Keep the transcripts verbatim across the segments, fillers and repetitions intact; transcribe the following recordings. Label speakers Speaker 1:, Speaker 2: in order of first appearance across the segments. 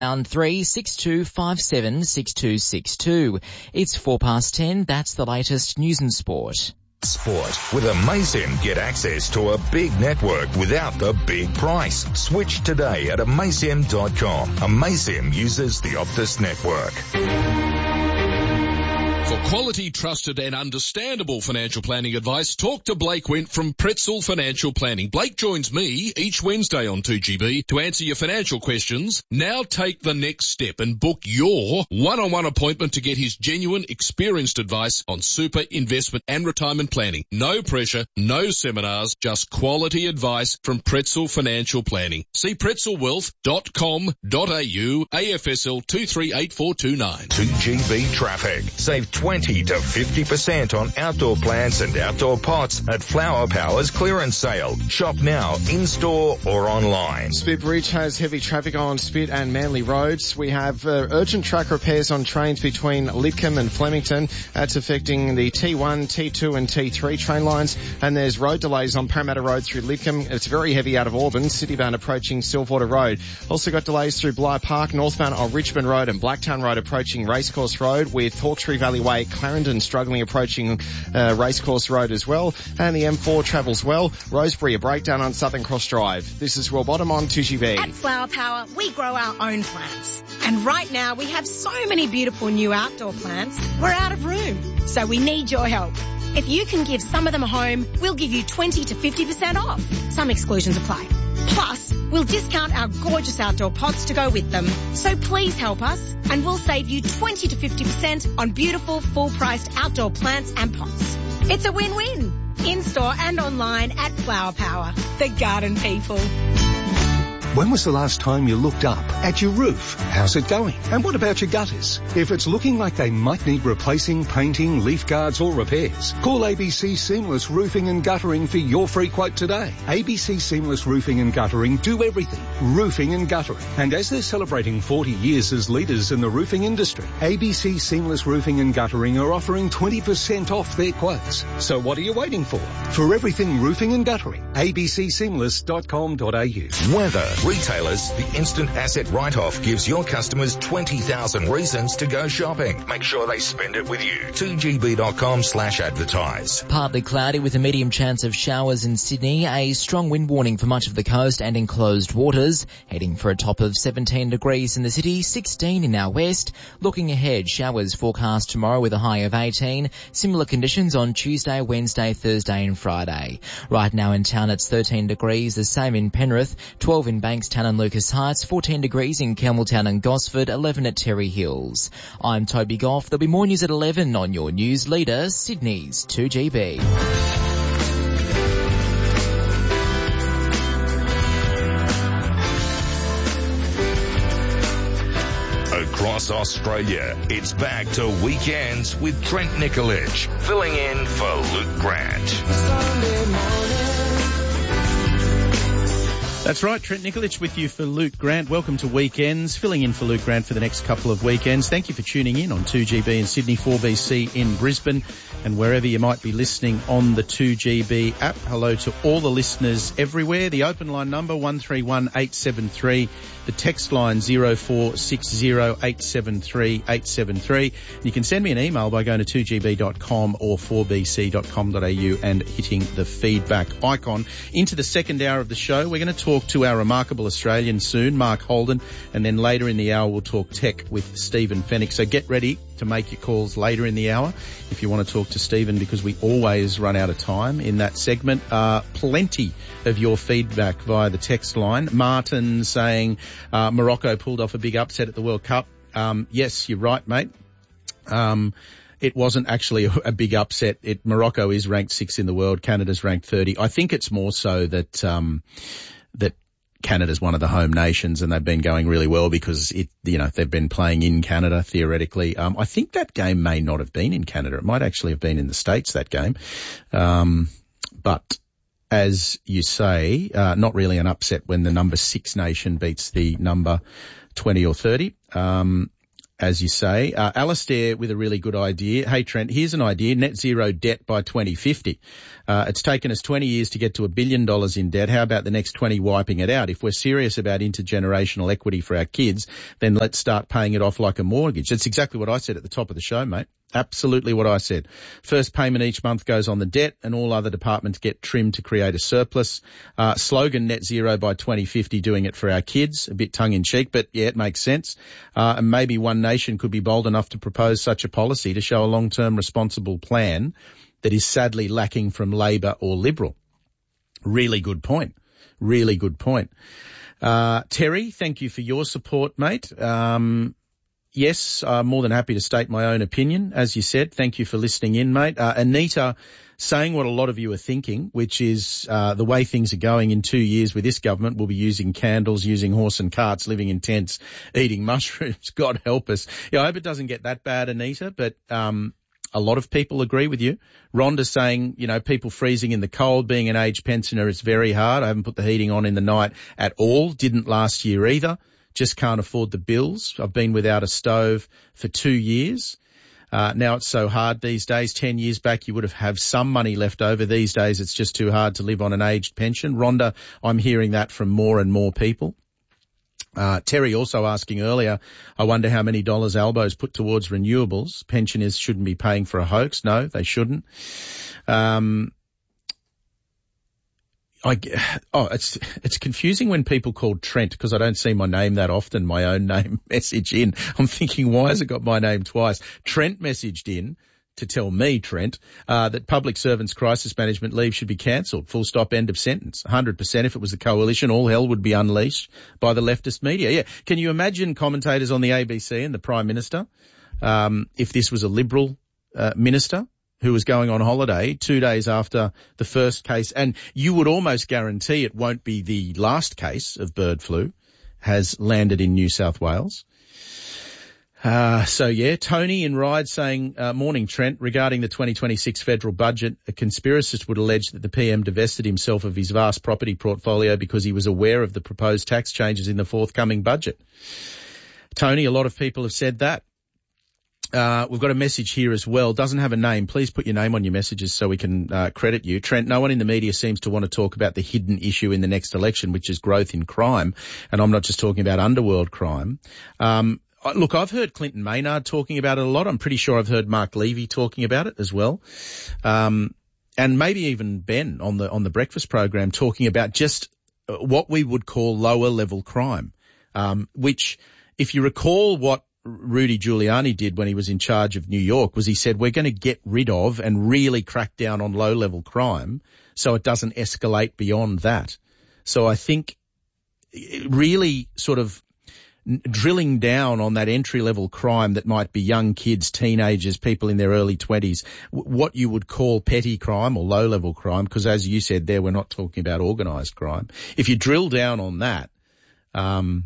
Speaker 1: Round three, six two five seven, six two six two. It's four past ten. That's the latest news and sport.
Speaker 2: Sport. With Amaysim, get access to a big network without the big price. Switch today at amaysim dot com. Amaysim uses the Optus network.
Speaker 3: For quality, trusted and understandable financial planning advice, talk to Blake Wint from Pretzel Financial Planning. Blake joins me each Wednesday on two G B to answer your financial questions. Now take the next step and book your one-on-one appointment to get his genuine, experienced advice on super, investment and retirement planning. No pressure, no seminars, just quality advice from Pretzel Financial Planning. See pretzel wealth dot com dot a u, A F S L two three eight four two nine.
Speaker 2: two G B traffic. Save twenty to fifty percent on outdoor plants and outdoor pots at Flower Power's clearance sale. Shop now, in-store or online.
Speaker 4: Spit Bridge has heavy traffic on Spit and Manly roads. We have uh, urgent track repairs on trains between Lidcombe and Flemington. That's affecting the T one, T two and T three train lines. And there's road delays on Parramatta Road through Lidcombe. It's very heavy out of Auburn, Citybound approaching Silverwater Road. Also got delays through Bligh Park, northbound on Richmond Road and Blacktown Road approaching Racecourse Road, with Hawkesbury Valley Way, Clarendon struggling approaching uh, Racecourse Road as well. And the M four travels well. Rosebery, a breakdown on Southern Cross Drive. This is Will Bottom on two G B.
Speaker 5: At Flower Power, we grow our own plants. And right now, we have so many beautiful new outdoor plants, we're out of room. So we need your help. If you can give some of them a home, we'll give you twenty to fifty percent off. Some exclusions apply. Plus, we'll discount our gorgeous outdoor pots to go with them. So please help us, and we'll save you twenty to fifty percent on beautiful, full-priced outdoor plants and pots. It's a win-win. In-store and online at Flower Power, the garden people.
Speaker 6: When was the last time you looked up at your roof? How's it going? And what about your gutters? If it's looking like they might need replacing, painting, leaf guards or repairs, call A B C Seamless Roofing and Guttering for your free quote today. A B C Seamless Roofing and Guttering do everything. Roofing and guttering. And as they're celebrating forty years as leaders in the roofing industry, A B C Seamless Roofing and Guttering are offering twenty percent off their quotes. So what are you waiting for? For everything roofing and guttering, a b c seamless dot com dot a u.
Speaker 2: Weather. Retailers, the Instant Asset Write-Off gives your customers twenty thousand reasons to go shopping. Make sure they spend it with you. two g b dot com slash advertise.
Speaker 1: Partly cloudy with a medium chance of showers in Sydney. A strong wind warning for much of the coast and enclosed waters. Heading for a top of seventeen degrees in the city, sixteen in our west. Looking ahead, showers forecast tomorrow with a high of eighteen. Similar conditions on Tuesday, Wednesday, Thursday and Friday. Right now in town it's thirteen degrees, the same in Penrith, twelve in Bankstown and Lucas Heights, fourteen degrees in Campbelltown and Gosford, eleven at Terry Hills. I'm Toby Goff. There'll be more news at eleven on your news leader, Sydney's two G B.
Speaker 2: Across Australia, it's back to Weekends with Trent Nikolic, filling in for Luke Grant. Sunday morning.
Speaker 7: That's right, Trent Nikolic with you for Luke Grant. Welcome to Weekends, filling in for Luke Grant for the next couple of weekends. Thank you for tuning in on two G B in Sydney, four B C in Brisbane, and wherever you might be listening on the two G B app. Hello to all the listeners everywhere. The open line number one three one eight seven three, the text line zero four six zero eight seven three eight seven three. You can send me an email by going to two g b dot com or four b c dot com dot a u and hitting the feedback icon. Into the second hour of the show, we're going to talk to our remarkable Australian soon, Mark Holden, and then later in the hour we'll talk tech with Stephen Fennick. So get ready to make your calls later in the hour if you want to talk to Stephen, because we always run out of time in that segment. Uh, plenty of your feedback via the text line. Martin saying uh, Morocco pulled off a big upset at the World Cup. Um, yes, you're right, mate. Um, It wasn't actually a, a big upset. It, Morocco is ranked sixth in the world. Canada's ranked thirty. I think it's more so that, um, that Canada's one of the home nations and they've been going really well because it, you know, they've been playing in Canada theoretically. Um, I think that game may not have been in Canada. It might actually have been in the States, that game. Um, but as you say, uh, not really an upset when the number six nation beats the number twenty or thirty. Um, as you say. Uh, Alistair with a really good idea. Hey, Trent, here's an idea. Net zero debt by twenty fifty. Uh, it's taken us twenty years to get to a billion dollars in debt. How about the next twenty wiping it out? If we're serious about intergenerational equity for our kids, then let's start paying it off like a mortgage. That's exactly what I said at the top of the show, mate. Absolutely what I said. First payment each month goes on the debt and all other departments get trimmed to create a surplus. Uh, slogan net zero by twenty fifty, doing it for our kids. A bit tongue in cheek, but yeah, it makes sense. Uh, and maybe one nation could be bold enough to propose such a policy to show a long-term responsible plan that is sadly lacking from Labor or Liberal. Really good point. Really good point. Uh, Terry, thank you for your support, mate. Um, Yes, I'm more than happy to state my own opinion, as you said. Thank you for listening in, mate. Uh, Anita saying what a lot of you are thinking, which is uh, the way things are going in two years with this government, we'll be using candles, using horse and carts, living in tents, eating mushrooms. God help us. Yeah, I hope it doesn't get that bad, Anita, but um a lot of people agree with you. Rhonda's saying, you know, people freezing in the cold, being an aged pensioner is very hard. I haven't put the heating on in the night at all. Didn't last year either. Just can't afford the bills. I've been without a stove for two years. Uh, now it's so hard these days. Ten years back, you would have have some money left over. These days, it's just too hard to live on an aged pension. Rhonda, I'm hearing that from more and more people. Uh, Terry also asking earlier, I wonder how many dollars Albo's put towards renewables. Pensioners shouldn't be paying for a hoax. No, they shouldn't. Um, I, oh, it's, it's confusing when people call Trent, because I don't see my name that often, my own name message in. I'm thinking, why has it got my name twice? Trent messaged in to tell me, Trent, uh, that public servants' crisis management leave should be cancelled. Full stop, end of sentence. one hundred percent if it was the coalition, all hell would be unleashed by the leftist media. Yeah. Can you imagine commentators on the A B C and the Prime Minister, um, if this was a Liberal, uh, minister who was going on holiday two days after the first case, and you would almost guarantee it won't be the last case of bird flu, has landed in New South Wales. Uh, so yeah, Tony in Ryde saying, uh, morning Trent, regarding the twenty twenty-six federal budget, a conspiracist would allege that the P M divested himself of his vast property portfolio because he was aware of the proposed tax changes in the forthcoming budget. Tony, a lot of people have said that. Uh, we've got a message here as well. Doesn't have a name. Please put your name on your messages so we can uh, credit you. Trent, no one in the media seems to want to talk about the hidden issue in the next election, which is growth in crime. And I'm not just talking about underworld crime. Um, look, I've heard Clinton Maynard talking about it a lot. I'm pretty sure I've heard Mark Levy talking about it as well. Um, and maybe even Ben on the, on the breakfast program talking about just what we would call lower level crime. Um, which, if you recall what Rudy Giuliani did when he was in charge of New York, was he said, we're going to get rid of and really crack down on low-level crime so it doesn't escalate beyond that. So I think really sort of drilling down on that entry-level crime that might be young kids, teenagers, people in their early twenties, what you would call petty crime or low-level crime, because as you said there, we're not talking about organised crime. If you drill down on that, um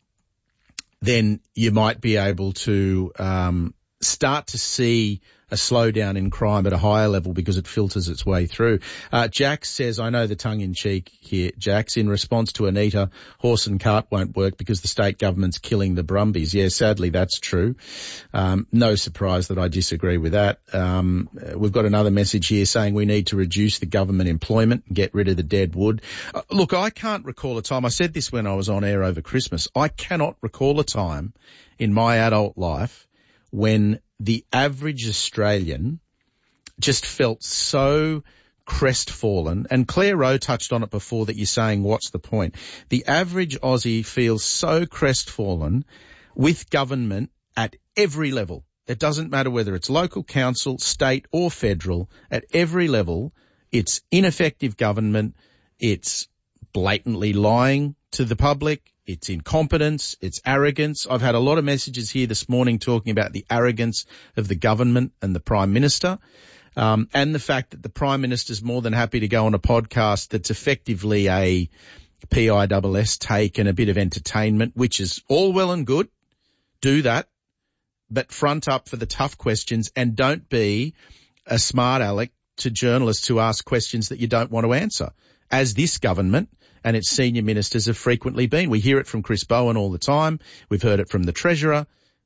Speaker 7: then you might be able to um start to see a slowdown in crime at a higher level because it filters its way through. Uh, Jax says, I know the tongue-in-cheek here, Jax, in response to Anita, horse and cart won't work because the state government's killing the Brumbies. Yeah, sadly, that's true. Um, no surprise that I disagree with that. Um, we've got another message here saying we need to reduce the government employment and get rid of the dead wood. Uh, look, I can't recall a time, I said this when I was on air over Christmas, I cannot recall a time in my adult life when the average Australian just felt so crestfallen, and Claire Rowe touched on it before that you're saying, what's the point? The average Aussie feels so crestfallen with government at every level. It doesn't matter whether it's local council, state or federal. At every level, it's ineffective government, it's blatantly lying to the public, it's incompetence, it's arrogance. I've had a lot of messages here this morning talking about the arrogance of the government and the Prime Minister, um, and the fact that the Prime Minister's more than happy to go on a podcast that's effectively a P I S S take and a bit of entertainment, which is all well and good. Do that, but front up for the tough questions and don't be a smart aleck to journalists who ask questions that you don't want to answer, as this government and its senior ministers have frequently been. We hear it from Chris Bowen all the time. We've heard it from the Treasurer.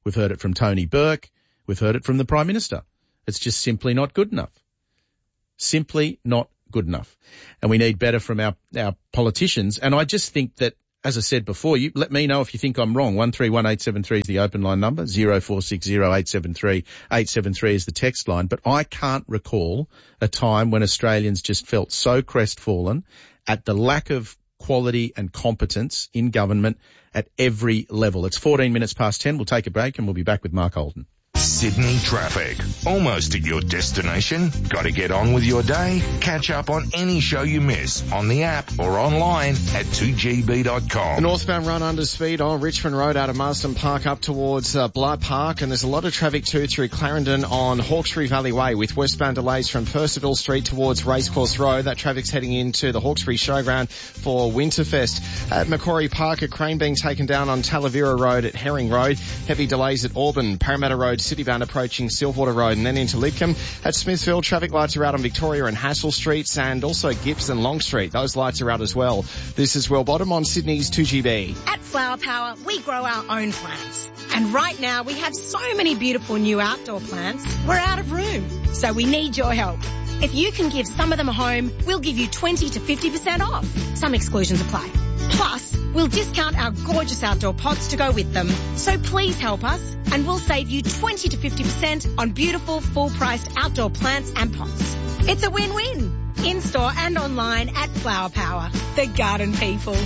Speaker 7: We've heard it from Tony Burke. We've heard it from the Prime Minister. It's just simply not good enough. Simply not good enough. And we need better from our, our politicians. And I just think that, as I said before, you let me know if you think I'm wrong. one three one eight seven three is the open line number. zero four six zero eight seven three eight seven three is the text line. But I can't recall a time when Australians just felt so crestfallen at the lack of quality and competence in government at every level. It's fourteen minutes past ten. We'll take a break and we'll be back with Mark Holden.
Speaker 2: Sydney traffic. Almost at your destination? Got to get on with your day? Catch up on any show you miss on the app or online at two G B dot com.
Speaker 4: The northbound run under speed on Richmond Road out of Marsden Park up towards uh, Bligh Park, and there's a lot of traffic too through Clarendon on Hawkesbury Valley Way with westbound delays from Percival Street towards Racecourse Road. That traffic's heading into the Hawkesbury Showground for Winterfest. At Macquarie Park, a crane being taken down on Talavera Road at Herring Road. Heavy delays at Auburn, Parramatta Road, Citybound approaching Silverwater Road and then into Lidcombe. At Smithfield, traffic lights are out on Victoria and Hassel Streets and also Gips and Long Street. Those lights are out as well. This is Will Bottom on Sydney's two G B.
Speaker 5: At Flower Power, we grow our own plants. And right now we have so many beautiful new outdoor plants, we're out of room. So we need your help. If you can give some of them a home, we'll give you twenty to fifty percent off. Some exclusions apply. Plus, we'll discount our gorgeous outdoor pots to go with them. So please help us and we'll save you twenty to fifty percent on beautiful full-priced outdoor plants and pots. It's a win-win. In-store and online at Flower Power, the garden people.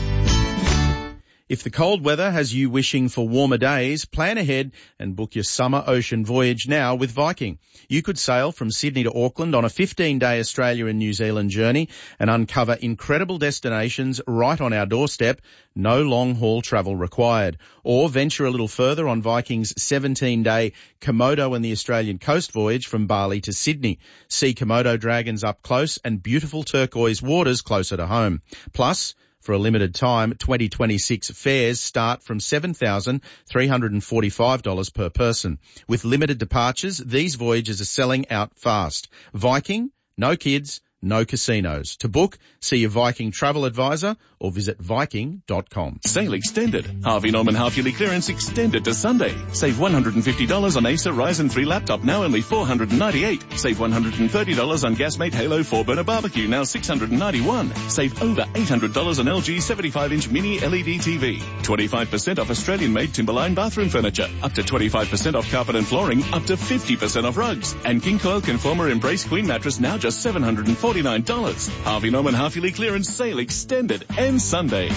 Speaker 7: If the cold weather has you wishing for warmer days, plan ahead and book your summer ocean voyage now with Viking. You could sail from Sydney to Auckland on a fifteen-day Australia and New Zealand journey and uncover incredible destinations right on our doorstep. No long-haul travel required. Or venture a little further on Viking's seventeen-day Komodo and the Australian coast voyage from Bali to Sydney. See Komodo dragons up close and beautiful turquoise waters closer to home. Plus, for a limited time, twenty twenty-six fares start from seven thousand three hundred forty-five dollars per person. With limited departures, these voyages are selling out fast. Viking, no kids, no casinos. To book, see your Viking travel advisor or visit viking dot com.
Speaker 8: Sale extended. Harvey Norman half-yearly clearance extended to Sunday. Save one hundred fifty dollars on Acer Ryzen three laptop, now only four hundred ninety-eight dollars. Save one hundred thirty dollars on Gasmate Halo four burner barbecue, now six hundred ninety-one dollars. Save over eight hundred dollars on L G seventy-five inch mini L E D T V. twenty-five percent off Australian-made Timberline bathroom furniture. Up to twenty-five percent off carpet and flooring. Up to fifty percent off rugs. And King Coil Conformer Embrace Queen mattress, now just seven hundred forty-nine dollars. Harvey Norman half-yearly clearance sale extended and Sunday.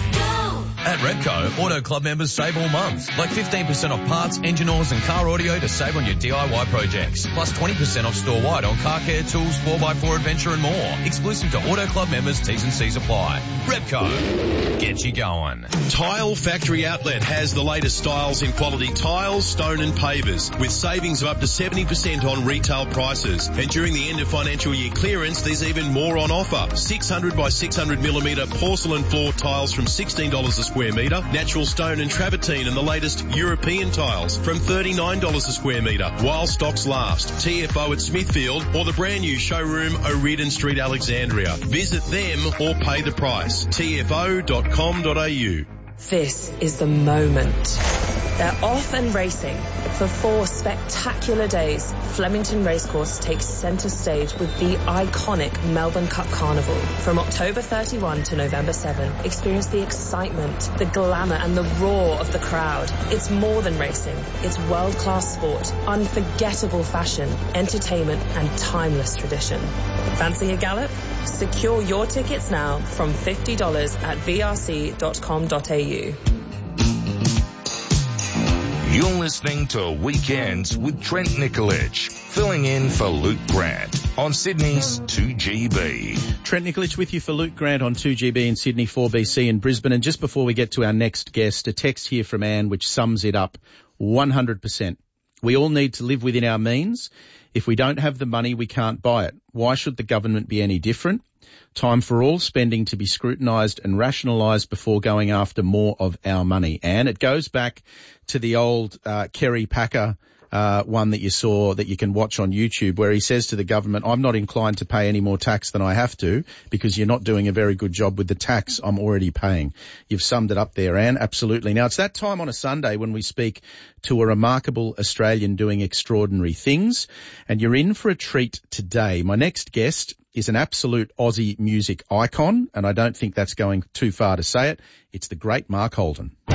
Speaker 9: At Repco, Auto Club members save all month. Like fifteen percent off parts, engine oils and car audio to save on your D I Y projects. Plus twenty percent off store-wide on car care, tools, four by four adventure and more. Exclusive to Auto Club members, T's and C's apply. Repco, get you going.
Speaker 10: Tile Factory Outlet has the latest styles in quality tiles, stone and pavers with savings of up to seventy percent on retail prices. And during the end of financial year clearance, there's even more on offer. six hundred by six hundred millimetre porcelain floor tiles from sixteen dollars a square metre, natural stone and travertine and the latest European tiles from thirty-nine dollars a square metre while stocks last. T F O at Smithfield or the brand new showroom O'Riordan Street, Alexandria. Visit them or pay the price. T F O dot com dot a u.
Speaker 11: This is the moment. They're off and racing. For four spectacular days, Flemington Racecourse takes centre stage with the iconic Melbourne Cup Carnival. From October thirty-first to November seventh, experience the excitement, the glamour and the roar of the crowd. It's more than racing. It's world-class sport, unforgettable fashion, entertainment and timeless tradition. Fancy a gallop? Secure your tickets now from fifty dollars at v r c dot com dot a u.
Speaker 2: You're listening to Weekends with Trent Nikolic, filling in for Luke Grant on Sydney's two G B.
Speaker 7: Trent Nikolic with you for Luke Grant on two G B in Sydney, four B C in Brisbane. And just before we get to our next guest, a text here from Anne which sums it up one hundred percent. We all need to live within our means. If we don't have the money, we can't buy it. Why should the government be any different? Time for all spending to be scrutinised and rationalised before going after more of our money. And it goes back to the old uh, Kerry Packer uh, one that you saw that you can watch on YouTube where he says to the government, I'm not inclined to pay any more tax than I have to because you're not doing a very good job with the tax I'm already paying. You've summed it up there, Anne. Absolutely. Now, it's that time on a Sunday when we speak to a remarkable Australian doing extraordinary things, and you're in for a treat today. My next guest is an absolute Aussie music icon, and I don't think that's going too far to say it. It's the great Mark Holden.